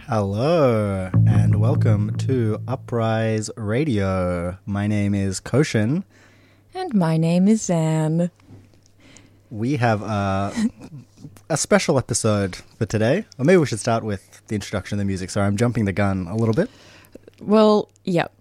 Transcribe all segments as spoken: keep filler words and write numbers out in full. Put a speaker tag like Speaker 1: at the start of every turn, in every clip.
Speaker 1: Hello and welcome to Uprise Radio. My name is Koshin.
Speaker 2: And my name is Zan.
Speaker 1: We have a, a special episode for today. Or maybe we should start with the introduction of the music. Sorry, I'm jumping the gun a little bit.
Speaker 2: Well, yep.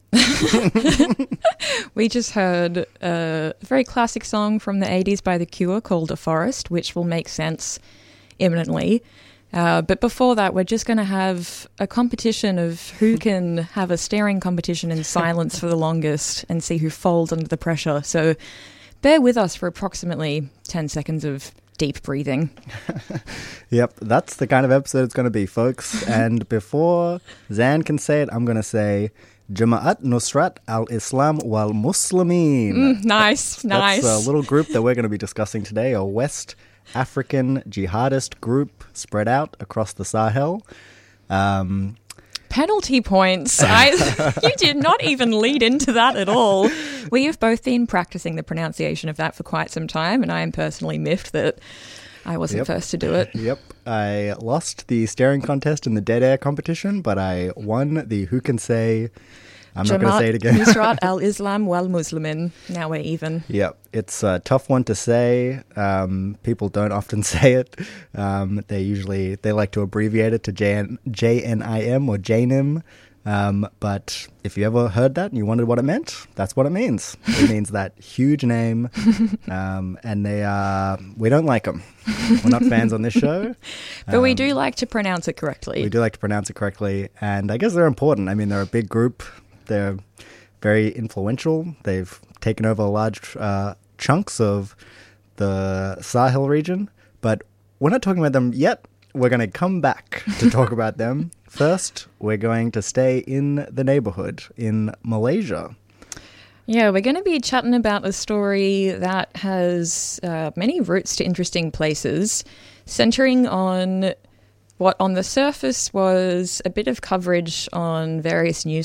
Speaker 2: We just heard a very classic song from the eighties by The Cure called A Forest, which will make sense imminently. Uh, but before that, we're just going to have a competition of who can have a staring competition in silence for the longest and see who folds under the pressure. So bear with us for approximately ten seconds of deep breathing.
Speaker 1: Yep, that's the kind of episode it's going to be, folks. And before Zan can say it, I'm going to say Jama'at Nusrat al-Islam wal Muslimin.
Speaker 2: Mm, nice, nice.
Speaker 1: That's a little group that we're going to be discussing today, a West African jihadist group spread out across the Sahel. Um,
Speaker 2: Penalty points. I, you did not even lead into that at all. We have both been practicing the pronunciation of that for quite some time, and I am personally miffed that I wasn't
Speaker 1: yep.
Speaker 2: first to do it.
Speaker 1: Yep. I lost the staring contest in the dead air competition, but I won the who can say... I'm not going to say it again.
Speaker 2: Nusrat al-Islam wal Muslimin. Now we're even.
Speaker 1: Yep. It's a tough one to say. Um, people don't often say it. Um, they usually, they like to abbreviate it to J N I M or J N I M. Um, but if you ever heard that and you wondered what it meant, that's what it means. It means that huge name. Um, and they are, we don't like them. We're not fans on this show.
Speaker 2: But um, we do like to pronounce it correctly.
Speaker 1: We do like to pronounce it correctly. And I guess they're important. I mean, they're a big group. They're very influential. They've taken over large uh, chunks of the Sahel region. But we're not talking about them yet. We're going to come back to talk about them. First, we're going to stay in the neighborhood in Malaysia.
Speaker 2: Yeah, we're going to be chatting about a story that has uh, many roots to interesting places, centering on what on the surface was a bit of coverage on various news